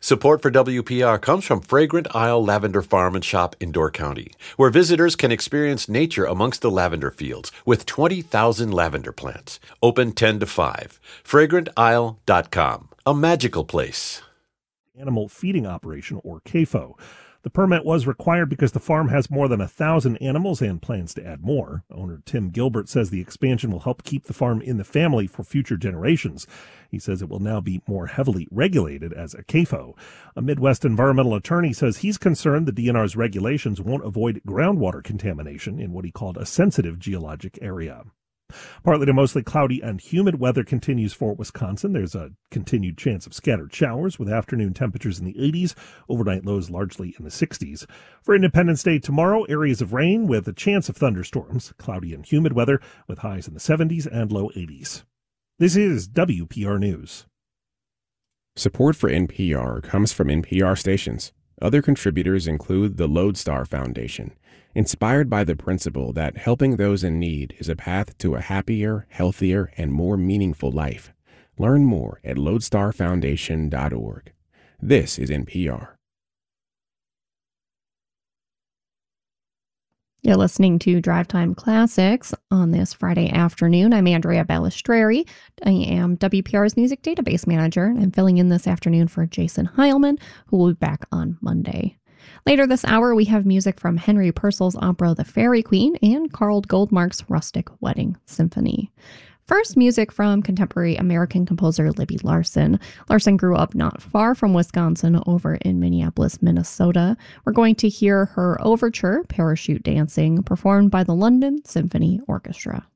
Support for WPR comes from Fragrant Isle Lavender Farm and Shop in Door County, where visitors can experience nature amongst the lavender fields with 20,000 lavender plants. Open 10 to 5. FragrantIsle.com. A magical place. Animal Feeding Operation, or CAFO. The permit was required because the farm has more than 1,000 animals and plans to add more. Owner Tim Gilbert says the expansion will help keep the farm in the family for future generations. He says it will now be more heavily regulated as a CAFO. A Midwest environmental attorney says he's concerned the DNR's regulations won't avoid groundwater contamination in what he called a sensitive geologic area. Partly to mostly cloudy and humid weather continues for Wisconsin. There's a continued chance of scattered showers with afternoon temperatures in the 80s, overnight lows largely in the 60s. For Independence Day tomorrow, areas of rain with a chance of thunderstorms, cloudy and humid weather with highs in the 70s and low 80s. This is WPR News. Support for NPR comes from NPR stations. Other contributors include the Lodestar Foundation, inspired by the principle that helping those in need is a path to a happier, healthier, and more meaningful life. Learn more at lodestarfoundation.org. This is NPR. You're listening to Drive Time Classics on this Friday afternoon. I'm Andrea Balistreri. I am WPR's Music Database Manager, and I'm filling in this afternoon for Jason Heilman, who will be back on Monday. Later this hour, we have music from Henry Purcell's opera The Fairy Queen and Carl Goldmark's Rustic Wedding Symphony. First, music from contemporary American composer Libby Larsen. Larsen grew up not far from Wisconsin, over in Minneapolis, Minnesota. We're going to hear her overture, Parachute Dancing, performed by the London Symphony Orchestra.